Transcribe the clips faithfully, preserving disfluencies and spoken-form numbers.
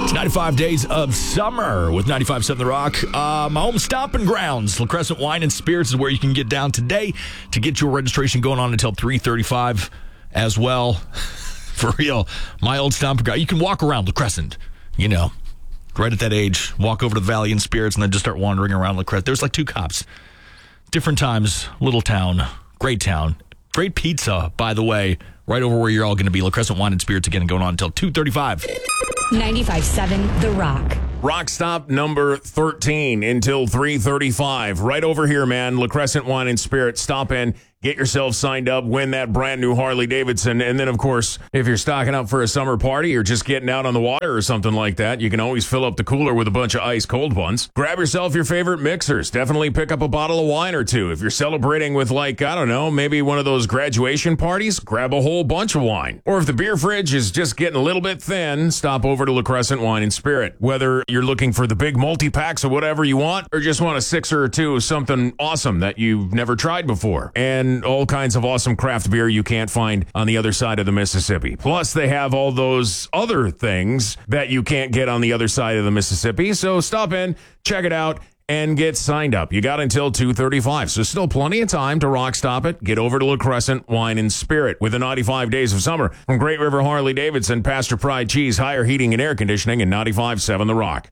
It's ninety-five days of summer with ninety-five point seven The Rock. Uh, my home stomping grounds, La Crescent Wine and Spirits, is where you can get down today to get your registration going on until three thirty-five as well. For real, my old stomping ground. You can walk around La Crescent, you know, right at that age, walk over to the Valley and Spirits and then just start wandering around La Crescent. There's like two cops. Different times, little town, great town. Great pizza, by the way, right over where you're all going to be. La Crescent Wine and Spirits again going on until two thirty-five. ninety-five point seven The Rock. Rock stop number thirteen until three thirty-five. Right over here, man. La Crescent Wine and Spirits. Stop in, get yourself signed up, win that brand new Harley Davidson. And then, of course, if you're stocking up for a summer party or just getting out on the water or something like that, you can always fill up the cooler with a bunch of ice cold ones. Grab yourself your favorite mixers. Definitely pick up a bottle of wine or two. If you're celebrating with, like, I don't know, maybe one of those graduation parties, grab a whole bunch of wine. Or if the beer fridge is just getting a little bit thin, stop over to La Crescent Wine and Spirit. Whether you're looking for the big multi-packs of whatever you want or just want a sixer or two of something awesome that you've never tried before. And all kinds of awesome craft beer you can't find on the other side of the Mississippi. Plus, they have all those other things that you can't get on the other side of the Mississippi. So stop in, check it out, and get signed up. You got until two thirty-five, so still plenty of time to rock stop it. Get over to La Crescent Wine and Spirit with the ninety-five days of summer. From Great River Harley Davidson, Pastor Pride Cheese, Higher Heating and Air Conditioning, and ninety-five point seven The Rock.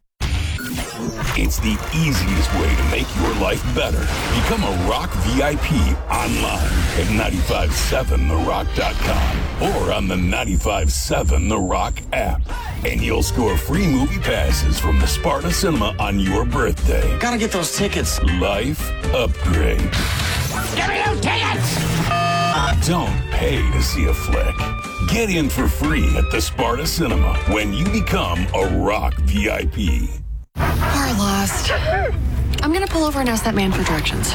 It's the easiest way to make your life better. Become a Rock V I P online at nine five seven the rock dot com or on the ninety-five point seven The Rock app. And you'll score free movie passes from the Sparta Cinema on your birthday. Gotta get those tickets. Life upgrade. Give me those tickets! Don't pay to see a flick. Get in for free at the Sparta Cinema when you become a Rock V I P. We're lost. I'm gonna pull over and ask that man for directions.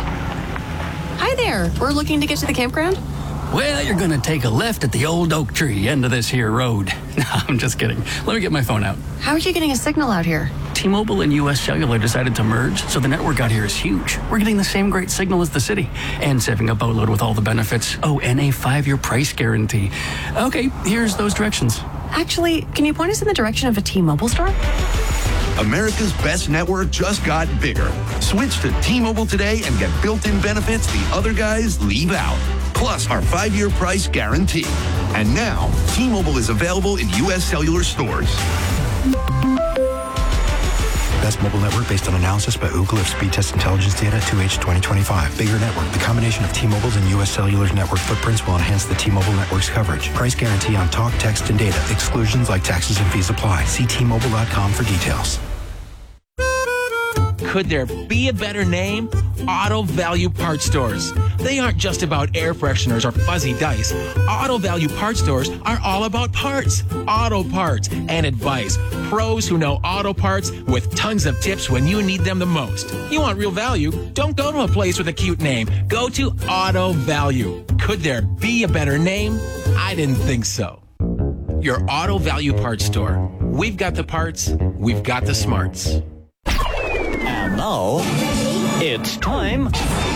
Hi there. We're looking to get to the campground. Well, you're gonna take a left at the old oak tree end of this here road. No, I'm just kidding. Let me get my phone out. How are you getting a signal out here? T-Mobile and U S Cellular decided to merge, so the network out here is huge. We're getting the same great signal as the city, and saving a boatload with all the benefits. Oh, and a five-year price guarantee. Okay, here's those directions. Actually, can you point us in the direction of a T-Mobile store? America's best network just got bigger. Switch to T-Mobile today and get built-in benefits the other guys leave out. Plus our five-year price guarantee. And now, T-Mobile is available in U S Cellular stores. Best mobile network based on analysis by Ookla of speed test intelligence data two H twenty twenty-five. Bigger network. The combination of T-Mobile's and U S Cellular's network footprints will enhance the T-Mobile network's coverage. Price guarantee on talk, text, and data. Exclusions like taxes and fees apply. See T Mobile dot com for details. Could there be a better name? Auto Value Parts Stores. They aren't just about air fresheners or fuzzy dice. Auto Value Parts Stores are all about parts, auto parts, and advice. Pros who know auto parts with tons of tips when you need them the most. You want real value? Don't go to a place with a cute name. Go to Auto Value. Could there be a better name? I didn't think so. Your Auto Value Parts Store. We've got the parts. We've got the smarts. And now, it's time